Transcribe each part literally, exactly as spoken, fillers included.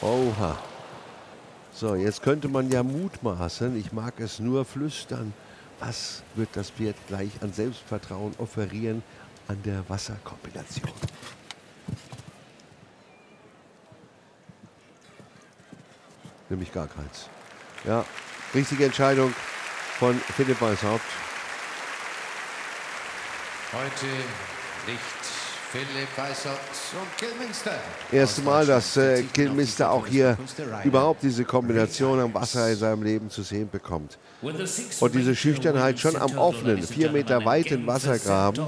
Oha. So, jetzt könnte man ja mutmaßen, ich mag es nur flüstern, was wird das Pferd gleich an Selbstvertrauen offerieren an der Wasserkombination? Nämlich gar keins. Ja, richtige Entscheidung von Philipp Weishaupt. Heute liegt Philipp Weishaupt und Kilminster. Erste Mal, dass äh, Kilminster auch hier überhaupt diese Kombination am Wasser in seinem Leben zu sehen bekommt. Und diese Schüchternheit schon am offenen, vier Meter weiten Wassergraben.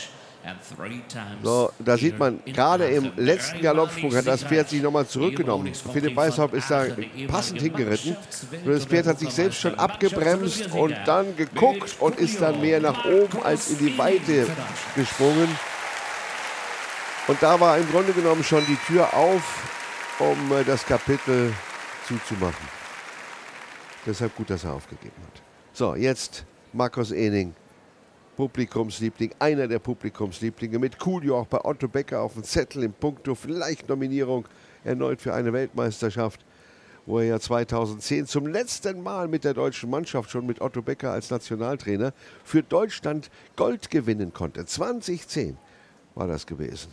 So, da sieht man, gerade im letzten Galoppsprung hat das Pferd sich nochmal zurückgenommen. Philipp Weishaupt ist da passend hingeritten. Und das Pferd hat sich selbst schon abgebremst und dann geguckt und ist dann mehr nach oben als in die Weite gesprungen. Und da war im Grunde genommen schon die Tür auf, um äh, das Kapitel zuzumachen. Deshalb gut, dass er aufgegeben hat. So, jetzt Markus Ehning, Publikumsliebling, einer der Publikumslieblinge, mit Coolio auch bei Otto Becker auf dem Zettel im Punkto, vielleicht Nominierung erneut für eine Weltmeisterschaft, wo er ja zweitausendzehn zum letzten Mal mit der deutschen Mannschaft, schon mit Otto Becker als Nationaltrainer, für Deutschland Gold gewinnen konnte. zweitausendzehn war das gewesen.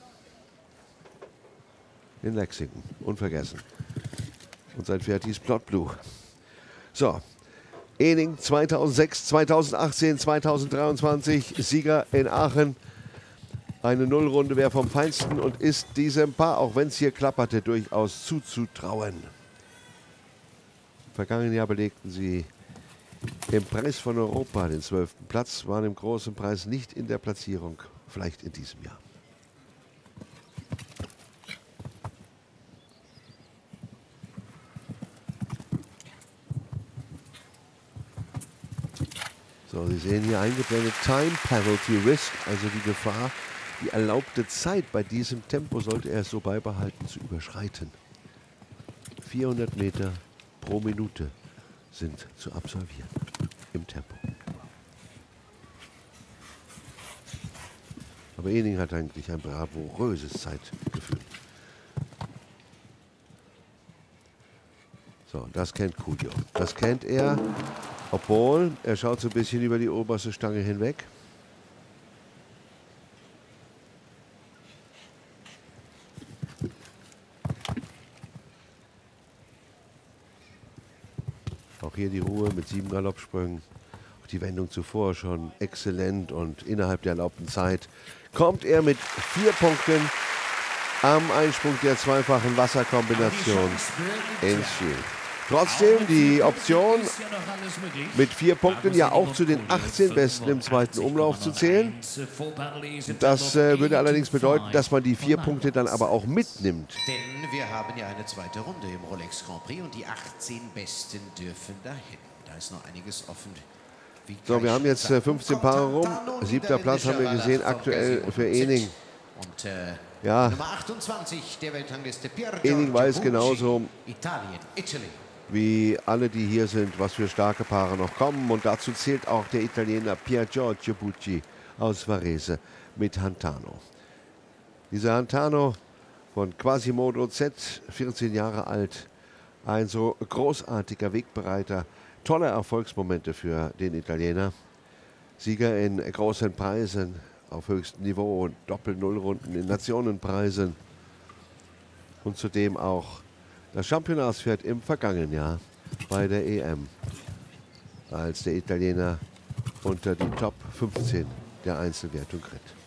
In Lexington, unvergessen. Und sein Pferd hieß Plot Blue. So, Ehning zweitausendsechs, zweitausendachtzehn, zweitausenddreiundzwanzig, Sieger in Aachen. Eine Nullrunde wäre vom Feinsten und ist diesem Paar, auch wenn es hier klapperte, durchaus zuzutrauen. Im vergangenen Jahr belegten sie im Preis von Europa den zwölften Platz, waren im großen Preis nicht in der Platzierung, vielleicht in diesem Jahr. So, Sie sehen hier eingeblendet Time Penalty Risk, also die Gefahr, die erlaubte Zeit bei diesem Tempo sollte er es so beibehalten zu überschreiten. vierhundert Meter pro Minute sind zu absolvieren im Tempo. Aber Ehning hat eigentlich ein bravouröses Zeitgefühl. So, das kennt Coolio. Das kennt er. Obwohl, er schaut so ein bisschen über die oberste Stange hinweg. Auch hier die Ruhe mit sieben Galoppsprüngen. Auch die Wendung zuvor schon exzellent und innerhalb der erlaubten Zeit kommt er mit vier Punkten am Einsprung der zweifachen Wasserkombination ins Ziel. Trotzdem die Option, mit vier Punkten ja auch zu den achtzehn Besten im zweiten Umlauf zu zählen. Das äh, würde allerdings bedeuten, dass man die vier Punkte dann aber auch mitnimmt. Denn wir haben ja eine zweite Runde im Rolex Grand Prix und die achtzehn Besten dürfen dahin. Da ist noch einiges offen. So, wir haben jetzt äh, fünfzehn Paare rum. Siebter Platz haben wir gesehen, aktuell für Ehning. Und, äh, ja, Nummer achtundzwanzig der Weltrangliste, Pier Ehning weiß genauso Italien, Italy. wie alle, die hier sind, was für starke Paare noch kommen. Und dazu zählt auch der Italiener Pier Giorgio Bucci aus Varese mit Hantano. Dieser Hantano von Quasimodo Z, vierzehn Jahre alt, ein so großartiger Wegbereiter, tolle Erfolgsmomente für den Italiener. Sieger in großen Preisen auf höchstem Niveau und Doppel-Null-Runden in Nationenpreisen. Und zudem auch das Championatspferd im vergangenen Jahr bei der E M, als der Italiener unter die Top fünfzehn der Einzelwertung ritt.